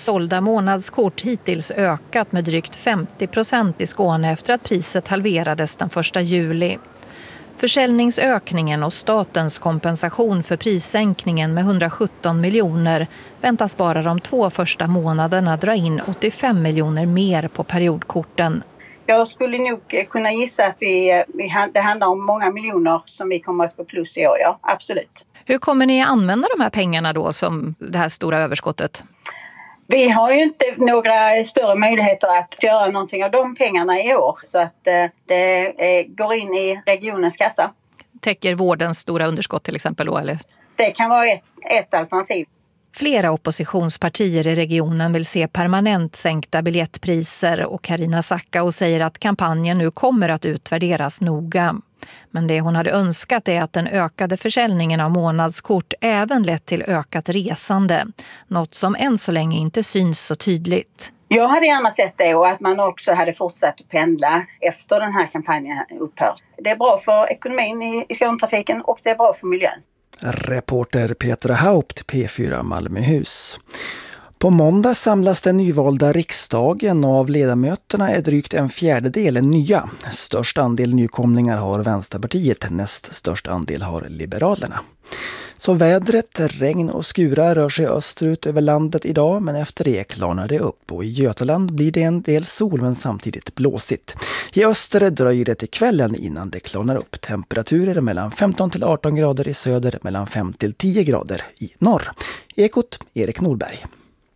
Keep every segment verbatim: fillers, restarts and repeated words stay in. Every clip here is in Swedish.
sålda månadskort hittills ökat med drygt femtio procent i Skåne efter att priset halverades den första juli. Försäljningsökningen och statens kompensation för prissänkningen med hundrasjutton miljoner väntas bara de två första månaderna dra in åttiofem miljoner mer på periodkorten. Jag skulle nog kunna gissa att vi, det handlar om många miljoner som vi kommer att få plus i år, ja, absolut. Hur kommer ni använda de här pengarna då, som det här stora överskottet? Vi har ju inte några större möjligheter att göra någonting av de pengarna i år, så att det går in i regionens kassa. Täcker vårdens stora underskott till exempel då, eller? Det kan vara ett, ett alternativ. Flera oppositionspartier i regionen vill se permanent sänkta biljettpriser och Carina Sackau säger att kampanjen nu kommer att utvärderas noga. Men det hon hade önskat är att den ökade försäljningen av månadskort även lett till ökat resande. Något som än så länge inte syns så tydligt. Jag hade gärna sett det och att man också hade fortsatt att pendla efter den här kampanjen upphör. Det är bra för ekonomin i, i Skånetrafiken och det är bra för miljön. Reporter Petra Haupt, P fyra Malmöhus. På måndag samlas den nyvalda riksdagen och av ledamöterna är drygt en fjärdedel nya. Störst andel nykomlingar har Vänsterpartiet, näst störst andel har Liberalerna. Så vädret, regn och skurar rör sig österut över landet idag, men efter det klarnar det upp och i Götaland blir det en del sol men samtidigt blåsigt. I öster dröjer det till kvällen innan det klarnar upp. Temperaturer mellan femton till arton grader i söder, mellan fem till tio grader i norr. Ekot, Erik Norberg.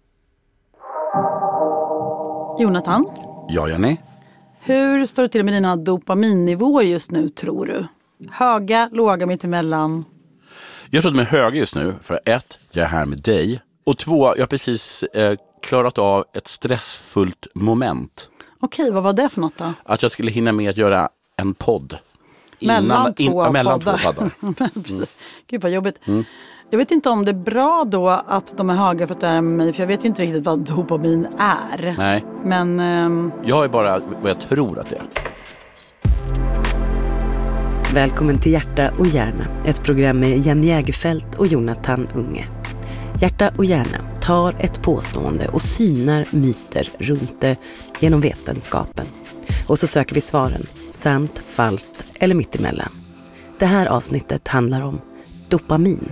Jonathan? Ja, Jenny. Hur står det till med dina dopaminnivåer just nu, tror du? Höga, låga, mittemellan? Jag tror att de är höga just nu för ett, jag är här med dig. Och två, jag har precis eh, klarat av ett stressfullt moment. Okej, vad var det för något då? Att jag skulle hinna med att göra en podd. Mellan innan, två in, mellan poddar. två poddar. mm. Gud vad jobbigt. Mm. Jag vet inte om det är bra då att de är höga för att du är med mig. För jag vet ju inte riktigt vad dopamin är. Nej. Men... Ehm... Jag är bara vad jag tror att det är. Välkommen till Hjärta och hjärna, ett program med Jenny Jägerfelt och Jonathan Unge. Hjärta och hjärna tar ett påstående och synar myter runt det genom vetenskapen. Och så söker vi svaren, sant, falskt eller mittemellan. Det här avsnittet handlar om dopamin.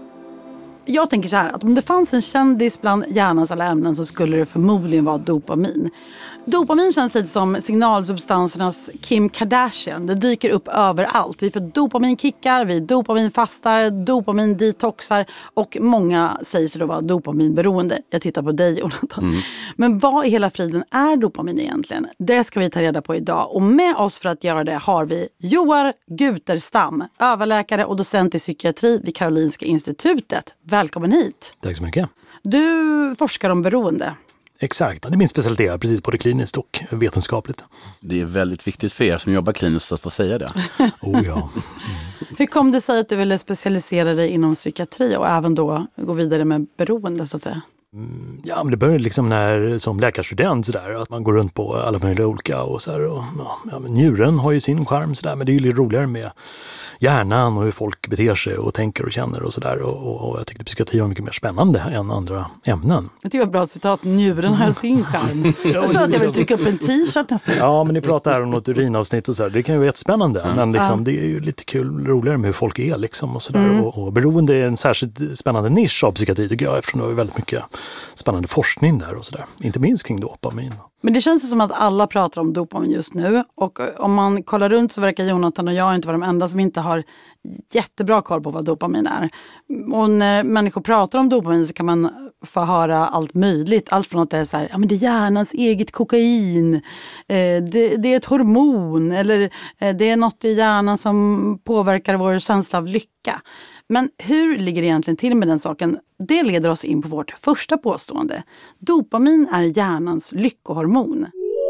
Jag tänker så här, att om det fanns en kändis bland hjärnans alla ämnen så skulle det förmodligen vara dopamin. Dopamin känns lite som signalsubstansernas Kim Kardashian. Det dyker upp överallt. Vi får dopaminkickar, vi dopaminfastar, dopamindetoxar och många säger sig då vara dopaminberoende. Jag tittar på dig, Jonathan. Mm. Men vad i hela friden är dopamin egentligen? Det ska vi ta reda på idag. Och med oss för att göra det har vi Joar Guterstam, överläkare och docent i psykiatri vid Karolinska institutet. Välkommen hit. Tack så mycket. Du forskar om beroende. Exakt, det är min specialitet, precis både kliniskt och vetenskapligt. Det är väldigt viktigt för er som jobbar kliniskt att få säga det. oh ja. Mm. Hur kom det sig att du ville specialisera dig inom psykiatri och även då gå vidare med beroende så att säga? Mm, ja, men det började liksom när som läkarstudent så där, att man går runt på alla möjliga olika och så här, och ja, men njuren har ju sin charm så där, men det är ju lite roligare med hjärnan och hur folk beter sig och tänker och känner och sådär. Och, och, och jag tyckte psykiatri var mycket mer spännande än andra ämnen. Jag tycker det var bra citat. Njuren har sin charm. Jag sa att jag vill trycka upp en t-shirt nästan. Ja, men ni pratar här om något urinavsnitt och så där. Det kan ju vara jättespännande. Mm. Men liksom, ja. Det är ju lite kul, roligare med hur folk är liksom och sådär. Mm. Och, och beroende är en särskilt spännande nisch av psykiatri tycker jag. Eftersom det har väldigt mycket spännande forskning där och sådär. Inte minst kring dopamin. Men det känns som att alla pratar om dopamin just nu. Och om man kollar runt så verkar Jonathan och jag inte vara de enda som inte har jättebra koll på vad dopamin är. Och när människor pratar om dopamin så kan man få höra allt möjligt. Allt från att det är så här, ja men det är hjärnans eget kokain. Eh, det, det är ett hormon. Eller eh, det är något i hjärnan som påverkar vår känsla av lycka. Men hur ligger det egentligen till med den saken? Det leder oss in på vårt första påstående. Dopamin är hjärnans lyckohormon.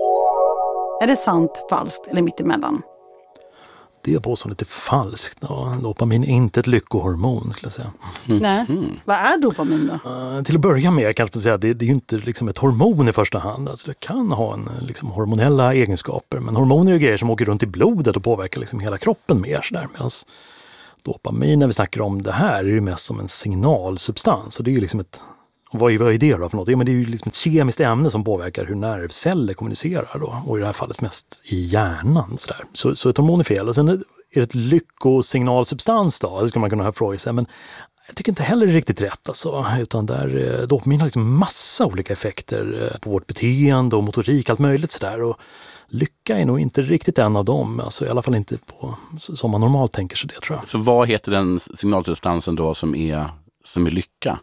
Är det sant, falskt eller mittemellan? Det påståendet är falskt. Ja, dopamin är inte ett lyckohormon skulle jag säga. Mm. Nej. Mm. Vad är dopamin då? Uh, till att börja med kanske säga att det, det är ju inte liksom ett hormon i första hand. Alltså det kan ha en, liksom, hormonella egenskaper. Men hormoner är grejer som åker runt i blodet och påverkar liksom hela kroppen mer. Sådär. Medan dopamin när vi snackar om det här är ju mest som en signalsubstans. Och det är ju liksom ett Och vad är, vad är det då för något? Ja, men det är ju liksom ett kemiskt ämne som påverkar hur nervceller kommunicerar då. Och i det här fallet mest i hjärnan. Så, där. så, så ett hormon är fel. Och sen är det ett lyckosignalsubstans då. Det skulle man kunna fråga sig. Men jag tycker inte heller det är riktigt rätt. Alltså. Utan där eh, dopamin har liksom massa olika effekter eh, på vårt beteende och motorik. Allt möjligt sådär. Och lycka är nog inte riktigt en av dem. Alltså, i alla fall inte på, som man normalt tänker sig det, tror jag. Så vad heter den signalsubstansen då som är, som är lycka?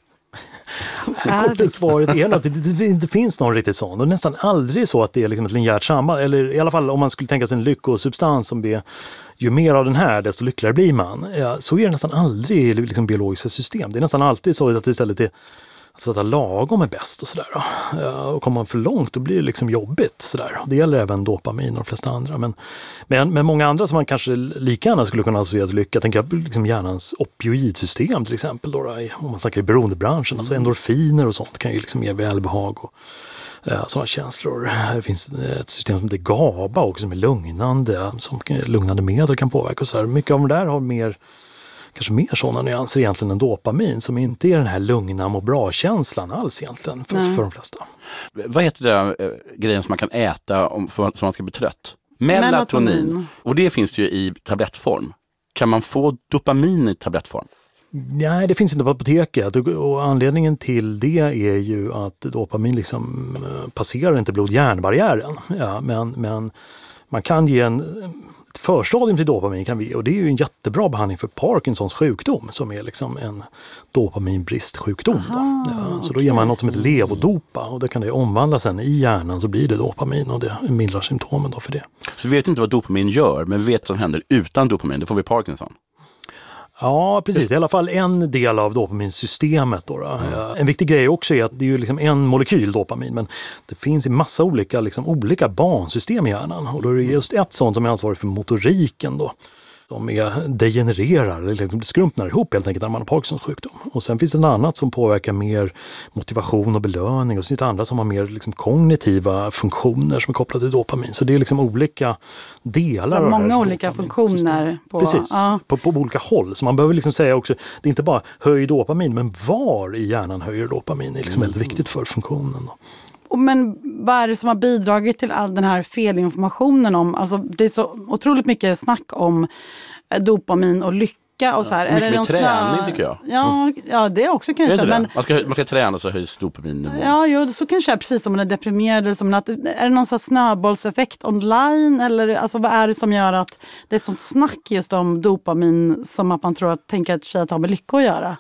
Kortet svaret är att det, det, det inte finns någon riktigt sån. Och nästan aldrig så att det är liksom ett linjärt samband. Eller i alla fall om man skulle tänka sig en lyckosubstans som är, ju mer av den här desto lyckligare blir man. Ja, så är det nästan aldrig i liksom biologiska system. Det är nästan alltid så att det istället är så att lagom är bäst och sådär. Ja, och kommer man för långt då blir det liksom jobbigt sådär. Det gäller även dopamin och de flesta andra. Men, men, men många andra som man kanske lika gärna skulle kunna associera till lycka. Jag tänker liksom hjärnans opioidsystem till exempel. Då, då, om man snackar i beroendebranschen. Mm. Alltså endorfiner och sånt kan ju liksom ge välbehag och ja, sådana känslor. Det finns ett system som heter GABA också som är lugnande. Som lugnande medel kan påverka och sådär. Mycket av det där har mer... kanske mer sådana nyanser egentligen än dopamin som inte är den här lugna och bra-känslan alls egentligen för, för de flesta. Vad heter det äh, grejen som man kan äta om, för, så man ska bli trött? Melatonin. Melatonin. Och det finns ju i tablettform. Kan man få dopamin i tablettform? Nej, det finns inte på apoteket och anledningen till det är ju att dopamin liksom passerar inte blod-hjärnbarriären. Ja, men, men man kan ge en ett förstadium till dopamin kan vi, och det är ju en jättebra behandling för Parkinsons sjukdom som är liksom en dopaminbristsjukdom. Aha, då. Ja, så okay. Då ger man något som heter levodopa och det kan det omvandlas sen i hjärnan så blir det dopamin och det mildrar symptomen då för det. Så vi vet inte vad dopamin gör, men vi vet vad som händer utan dopamin, då får vi Parkinson. Ja, precis. Det är i alla fall en del av dopaminsystemet. Då, då. Mm. En viktig grej också är att det är ju liksom en molekyl dopamin, men det finns i massa olika, liksom, olika bansystem i hjärnan. Och då är det just ett sånt som är ansvarig för motoriken då. De är degenererar, eller skrumpnar ihop helt enkelt när man har Parkinsons sjukdom. Och sen finns det ett annat som påverkar mer motivation och belöning. Och sen finns det andra som har mer liksom kognitiva funktioner som är kopplade till dopamin. Så det är liksom olika delar så av många olika funktioner. På, Precis, ja. på, på olika håll. Så man behöver liksom säga också, det är inte bara höj dopamin, men var i hjärnan höjer dopamin är liksom mm. väldigt viktigt för funktionen då. Men vad är det som har bidragit till all den här felinformationen om, alltså det är så otroligt mycket snack om dopamin och lycka och så här. Ja, mycket är det med träning snö... tycker jag. Ja, ja, det också kanske. Det men... man, ska, man ska träna så höjs dopaminnivån. Ja, jo, så kanske det är precis som man är deprimerad. Eller som att, är det någon sån snöbollseffekt online? Eller alltså, vad är det som gör att det är sånt snack just om dopamin som att man tror att tänker att tjejer har med lycka att göra?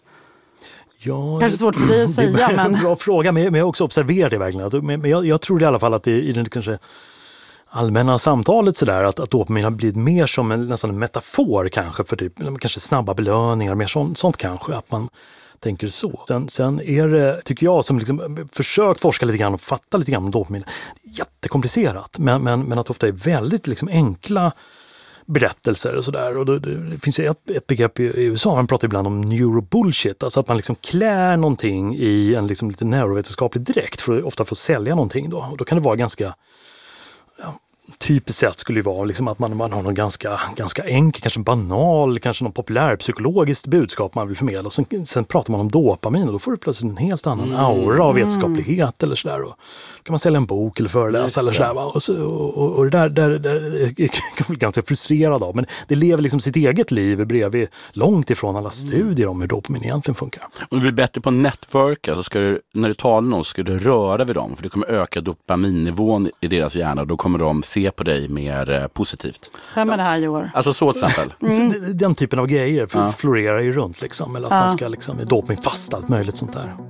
Ja, kanske svårt för dig att säga. Det är en men... bra fråga, men jag har också observerat det verkligen. Men jag, jag tror i alla fall att det i den kanske allmänna samtalet sådär, att, att dopamin har blivit mer som en, nästan en metafor kanske för typ, kanske snabba belöningar, mer sånt, sånt kanske, att man tänker så. Sen, sen är det, tycker jag, som liksom försökt forska lite grann och fatta lite grann om dopamin, jättekomplicerat, men, men, men att det ofta är väldigt liksom enkla berättelser och sådär. Och då, det finns ett, ett begrepp i U S A, man pratar ibland om neurobullshit, alltså att man liksom klär någonting i en liksom lite neurovetenskaplig direkt för, ofta för att sälja någonting då. Och då kan det vara ganska, ja, typiskt sett skulle det vara liksom att man, man har någon ganska, ganska enkel, kanske banal, kanske någon populär psykologiskt budskap man vill förmedla. Och sen, sen pratar man om dopamin och då får du plötsligt en helt annan aura av vetenskaplighet eller sådär. Och då kan man sälja en bok eller föreläsa eller sådär. Va? Och, så, och, och det där, där, där kan bli ganska frustrerad av. Men det lever liksom sitt eget liv bredvid, långt ifrån alla studier om hur dopamin egentligen funkar. Om du blir bättre på network, så ska du, när du talar med någon ska du röra vid dem. För det kommer öka dopaminnivån i deras hjärna och då kommer de se på dig mer eh, positivt. Stämmer det här, Joar? Alltså så till exempel. Mm. Den typen av grejer florerar ju runt liksom. Eller att ja. man ska liksom dopamin fast, allt möjligt sånt där.